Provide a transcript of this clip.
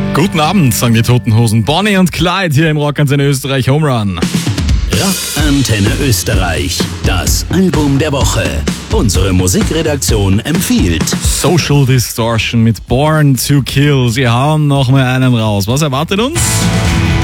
Guten Abend, sagen die Toten Hosen. Bonnie und Clyde hier im Rockantenne Österreich Home Run. Rockantenne Österreich, das Album der Woche. Unsere Musikredaktion empfiehlt Social Distortion mit Born to Kill. Sie hauen noch mal einen raus. Was erwartet uns?